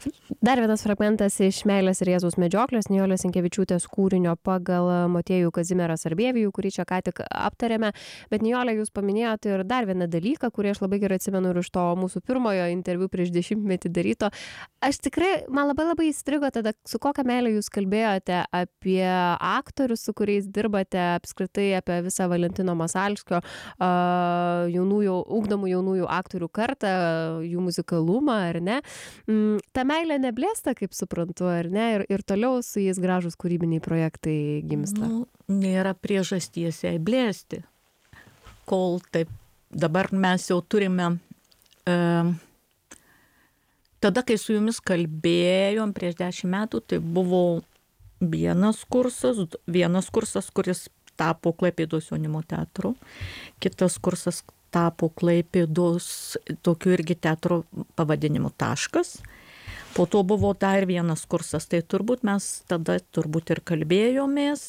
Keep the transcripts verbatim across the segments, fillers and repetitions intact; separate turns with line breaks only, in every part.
Dar vienas fragmentas iš Meilės ir Jėzaus medžioklės, Nijolės Sinkevičiūtės kūrinio pagal Motiejų Kazimierą Sarbievijų, kurį čia ką tik aptarėme. Bet Nijolė, jūs paminėjote ir dar vieną dalyką, kurį aš labai gerai atsimenu ir iš to mūsų pirmojo interviu prieš dešimtmetį daryto. Aš tikrai, man labai labai įstrigo tada, su kokia meilė jūs kalbėjote apie aktorius, su kuriais dirbate, apskritai apie visą Valentino Masalskio uh, jaunųjų, ugdomų jaunųjų aktorių kartą, jų muzikalumą, ar ne? Mm, ta meilė neblėsta, kaip suprantu, ar ne? Ir, ir toliau su jais gražus kūrybiniai projektai gimsta.
Nu, nėra priežasties jai blėsti. Kol taip, dabar mes jau turime, e, tada, kai su jumis kalbėjom prieš dešimt metų, tai buvo vienas kursas, vienas kursas, kuris tapo Klaipėdos jaunimo teatru, kitas kursas tapo Klaipėdos tokiu irgi teatro pavadinimu Taškas. Po to buvo dar vienas kursas, tai turbūt mes tada turbūt ir kalbėjomės,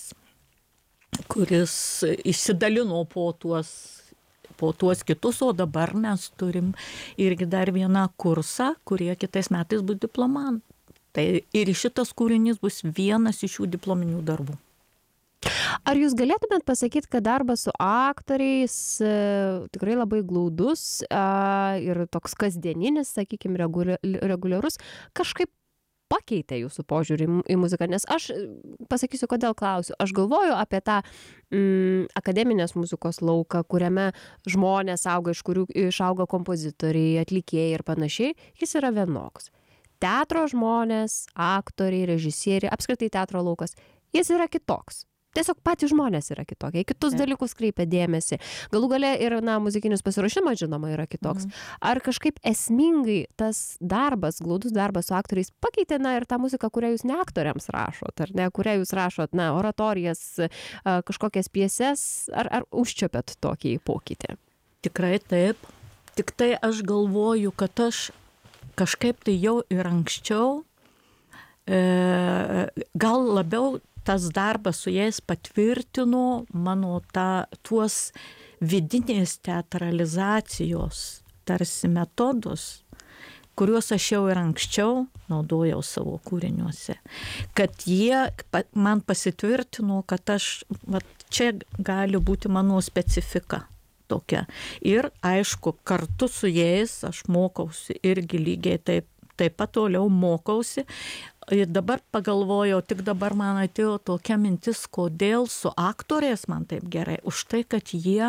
kuris išsidalino po tuos, po tuos kitus, o dabar mes turim irgi dar vieną kursą, kurie kitais metais bus diplomantai. Tai ir šitas kūrinys bus vienas iš jų diplominių darbų.
Ar jūs galėtumėt pasakyti, kad darbas su aktoriais e, tikrai labai glaudus e, ir toks kasdieninis, sakykime, reguliarus, kažkaip pakeitė jūsų požiūrį į muziką? Nes aš pasakysiu, kodėl klausiu. Aš galvoju apie tą mm, akademinės muzikos lauką, kuriame žmonės auga, iš kurių išauga kompozitoriai, atlikėjai ir panašiai. Jis yra vienoks. Teatro žmonės, aktoriai, režisieriai, apskritai teatro laukas, jis yra kitoks. Tiesiog patys žmonės yra kitokie, kitus dalykus kreipia dėmesį. Galų gale ir, na, muzikinis pasiruošimas, žinoma, yra kitoks. Mhm. Ar kažkaip esmingai tas darbas, glaudus darbas su aktoriais pakeitė, na, ir tą muziką, kurią jūs ne aktoriams rašot, ar ne, kurią jūs rašot, na, oratorijas, kažkokias pjeses, ar, ar užčiopėt tokį pokytį?
Tikrai taip. Tik tai aš galvoju, kad aš kažkaip tai jau ir anksčiau, e, gal labiau tas darbas su jais patvirtino mano ta, tuos vidinės teatralizacijos tarsi metodus, kuriuos aš jau ir anksčiau naudojau savo kūriniuose. Kad jie man pasitvirtino, kad aš, va, čia gali būti mano specifika tokia. Ir aišku, kartu su jais aš mokausi irgi lygiai taip, taip pat toliau mokausi. Ir dabar pagalvojau, tik dabar man atėjo tokia mintis, kodėl su aktoriais man taip gerai. Už tai, kad jie,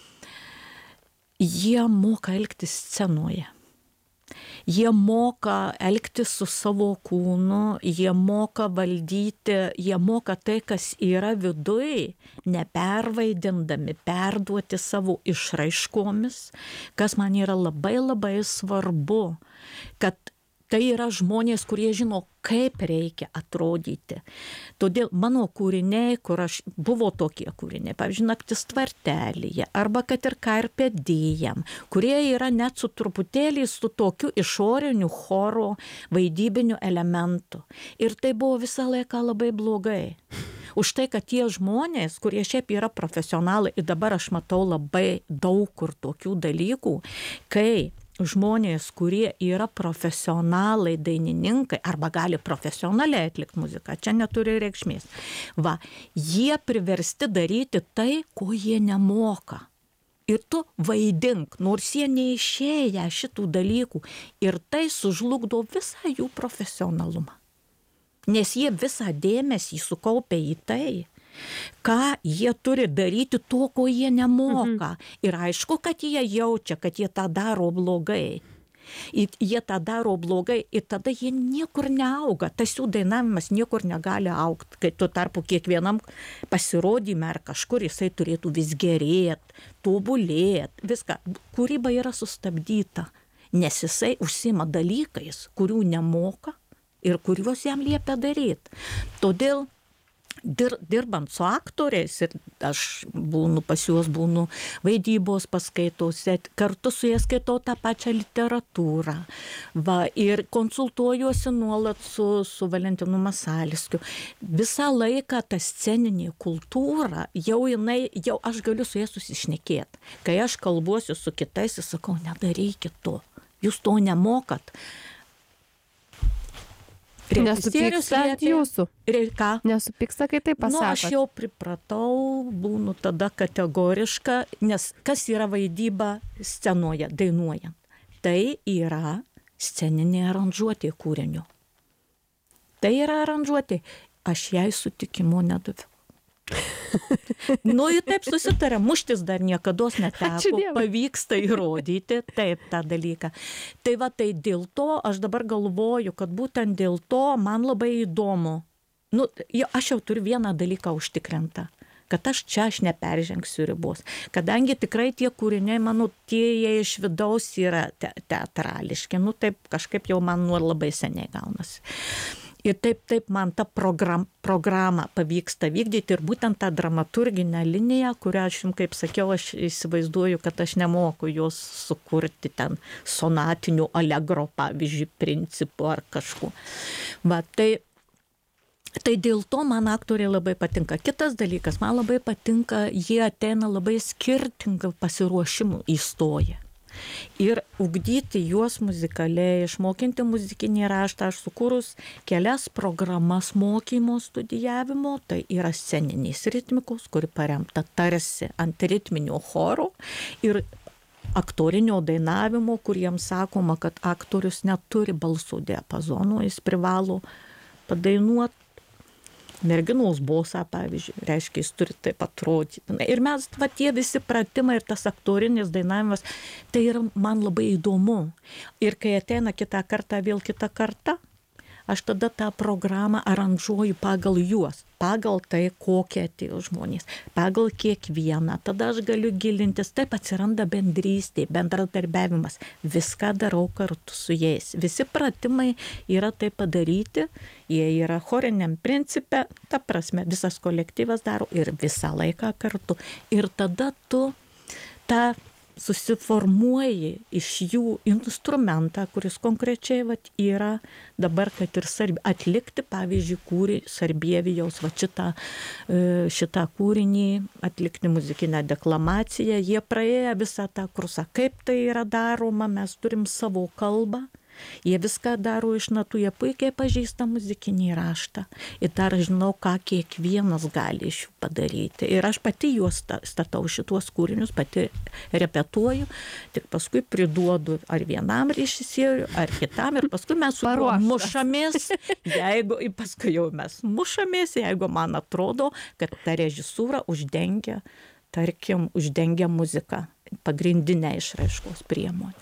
jie moka elgtis scenoje. Jie moka elgtis su savo kūnu, jie moka valdyti, jie moka tai, kas yra viduj, nepervaidindami, perduoti savo išraiškomis, kas man yra labai labai svarbu, kad tai yra žmonės, kurie žino, kaip reikia atrodyti. Todėl mano kūriniai, kur aš, buvo tokie kūriniai, pavyzdžiui, Naktis tvartelyje, arba kad ir Karpe diem, kurie yra net su truputėlį su tokiu išoriniu choro vaidybiniu elementu. Ir tai buvo visą laiką labai blogai. Už tai, kad tie žmonės, kurie šiaip yra profesionalai, ir dabar aš matau labai daug kur tokių dalykų, kai žmonės, kurie yra profesionalai, dainininkai, arba gali profesionaliai atlikti muziką, čia neturi reikšmės. Va, jie priversti daryti tai, ko jie nemoka. Ir tu vaidink, nors jie neišėję šitų dalykų. Ir tai sužlugdo visą jų profesionalumą. Nes jie visą dėmesį sukaupia į tai, ką jie turi daryti to, ko jie nemoka. Mhm. Ir aišku, kad jie jaučia, kad jie tą daro blogai. Jie tą daro blogai ir tada jie niekur neauga. Tas jų dainavimas niekur negali augti. Kai tuo tarpu kiekvienam pasirodyme ar kažkur jisai turėtų vis gerėti, tobulėti, viską. Kūryba yra sustabdyta, nes jisai užsima dalykais, kurių nemoka ir kuriuos jam liepia daryti. Todėl dir, dirbant su aktoriais, ir aš būnu pas juos, būnu vaidybos paskaitose, kartu su jais skaitau tą pačią literatūrą. Va, ir konsultuojuosi nuolat su, su Valentinu Masalskiu. Visą laiką ta sceninė kultūra, jau jinai, jau aš galiu su jais susišnekėti. Kai aš kalbuosiu su kitais, aš sakau, nedarykit to, jūs to nemokat.
Nesupyksta ant jūsų.
Ir ką?
Nesupyksta, kai taip pasakot.
Nu, aš jau pripratau, būnu tada kategoriška, nes kas yra vaidyba scenoje, dainuojant? Tai yra sceninė aranžuotė kūrinio. Tai yra aranžuotė. Aš jai sutikimo nedaviau. Nu, ir taip susitarė, muštis dar niekados neteko, pavyksta įrodyti taip tą dalyką. Tai va, tai dėl to aš dabar galvoju, kad būtent dėl to man labai įdomu. Nu, aš jau turiu vieną dalyką užtikrintą, kad aš čia aš neperžengsiu ribos. Kadangi tikrai tie kūriniai, manau, tie jie iš vidaus yra te teatrališki, nu taip kažkaip jau man nu labai seniai gaunasi. Ir taip, taip man tą program, programą pavyksta vykdyti ir būtent tą dramaturginę liniją, kurią aš jums, kaip sakiau, aš įsivaizduoju, kad aš nemoku jos sukurti ten sonatinių allegro, pavyzdžiui, principų ar kažko. Va, tai, tai dėl to man aktoriai labai patinka. Kitas dalykas, man labai patinka, jie ateina labai skirtingų pasiruošimų įstoję. Ir ugdyti juos muzikaliai, išmokinti muzikinį raštą, aš sukūrus kelias programas mokymo studijavimo, tai yra sceninės ritmikos, kuri paremta tarsi ant ritminio choro ir aktorinio dainavimo, kuriems sakoma, kad aktorius neturi balso diapazono, jis privalo padainuoti merginos bosą, pavyzdžiui, reiškia, jis turi taip atrodyti. Ir mes, va, tie visi pratimai ir tas aktorinis dainavimas, tai yra man labai įdomu. Ir kai ateina kitą kartą, vėl kitą kartą, aš tada tą programą aranžuoju pagal juos, pagal tai, kokie atėjo žmonės, pagal kiekvieną. Tada aš galiu gilintis, taip atsiranda bendrystė, bendradarbiavimas. Viską darau kartu su jais. Visi pratimai yra taip padaryti, jie yra choriniam principe, ta prasme, visas kolektyvas daro ir visą laiką kartu. Ir tada tu tą susiformuoji iš jų instrumentą, kuris konkrečiai vat, yra dabar, kad ir sarb... atlikti, pavyzdžiui, kūrį Sarbievijaus, va, šitą, šitą kūrinį, atlikti muzikinę deklamaciją. Jie praėję visą tą kursą. Kaip tai yra daroma, mes turim savo kalbą. Jie viską daro iš natų, jie puikiai pažįsta muzikinį raštą. Ir dar žinau, ką kiekvienas gali iš jų padaryti. Ir aš pati juos statau šituos kūrinius, pati repetuoju, tik paskui priduodu ar vienam režisieriui, ar kitam. Ir paskui mes su juo mušamės, jeigu, paskui jau mes mušamės, jeigu man atrodo, kad ta režisūra uždengia, tarkim, uždengia muziką, pagrindinę išraiškos priemonę.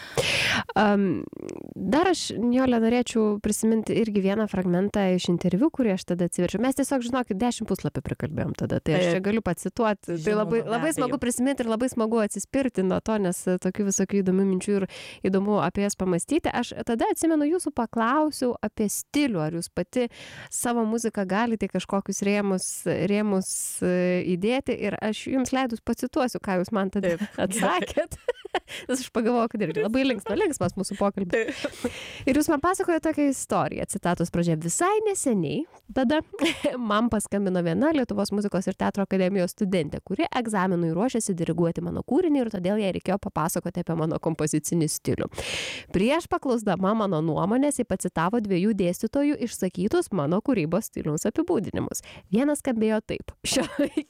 Um, dar aš, Nijole, norėčiau prisiminti irgi vieną fragmentą iš interviu, kurį aš tada atsiverčiau. Mes tiesiog, žinokit, dešimt puslapį prikalbėjom tada, tai aš čia galiu pacituoti. Tai labai, labai smagu prisiminti ir labai smagu atsispirti nuo to, nes tokių visokių įdomių minčių ir įdomu apie jas pamastyti. Aš tada atsimenu, jūsų paklausiau apie stilių, ar jūs pati savo muziką galite kažkokius rėmus, rėmus įdėti ir aš jums leidus pacituosiu, ką jūs man tada atsakėt. Nes aš pagalvojau, kad irgi labai linksmas, linksmas mūsų pokalbis. Ir jūs man pasakojo tokią istoriją, citatos pradžia. Visai neseniai tada man paskambino viena Lietuvos muzikos ir teatro akademijos studentė, kuri egzaminui ruošiasi diriguoti mano kūrinį ir todėl jai reikėjo papasakoti apie mano kompozicinį stilių. Prieš paklausdama mano nuomonės, ji pacitavo dviejų dėstytojų išsakytus mano kūrybos stiliaus apibūdinimus. Vienas skambėjo taip: šiuolaikinis